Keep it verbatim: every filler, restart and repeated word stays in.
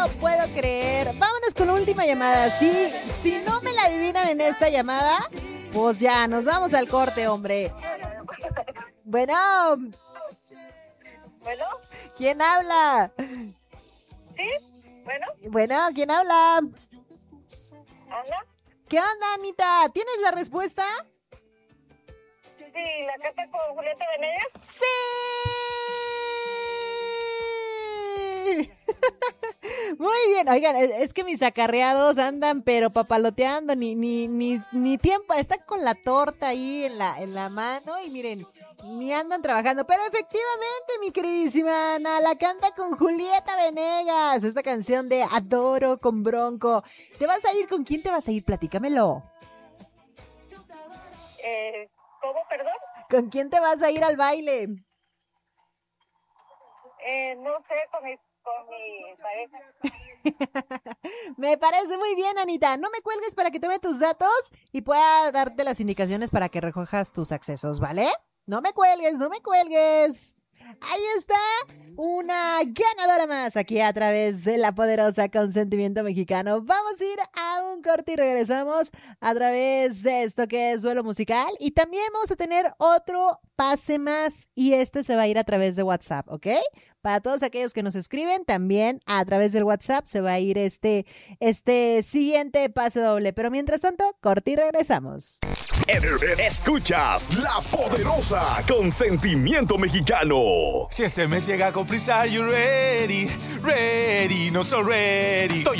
lo puedo creer. Vámonos con la última llamada. Si, si no me la adivinan en esta llamada, pues ya, nos vamos al corte, hombre. Bueno. Bueno. ¿Quién habla? ¿Sí? Bueno. Bueno, ¿quién habla? ¿Ana? ¿Qué onda, Anita? ¿Tienes la respuesta? Sí, la canta con Julieta Venegas. ¡Sí! Muy bien, oigan, es, es que mis acarreados andan pero papaloteando, ni, ni, ni, ni tiempo, están con la torta ahí en la, en la mano y miren, ni andan trabajando, pero efectivamente, mi queridísima Ana, la canta con Julieta Venegas, esta canción de Adoro con Bronco. ¿Te vas a ir? ¿Con quién te vas a ir? Platícamelo. Eh, ¿Cómo, perdón? ¿Con quién te vas a ir al baile? Eh, no sé, con mi, con mi pareja. Me parece muy bien, Anita. No me cuelgues para que tome tus datos y pueda darte las indicaciones para que recojas tus accesos, ¿vale? No me cuelgues, no me cuelgues. Ahí está una ganadora más aquí a través de la poderosa Consentimiento Mexicano. Vamos a ir a un corte y regresamos a través de esto que es Duelo Musical. Y también vamos a tener otro pase más y este se va a ir a través de WhatsApp, ¿ok? Para todos aquellos que nos escriben, también a través del WhatsApp se va a ir este, este siguiente pase doble. Pero mientras tanto, corte y regresamos. Es- escuchas La Poderosa Consentimiento Mexicano. Si este mes llega con prisa, you ready, ready, not so ready.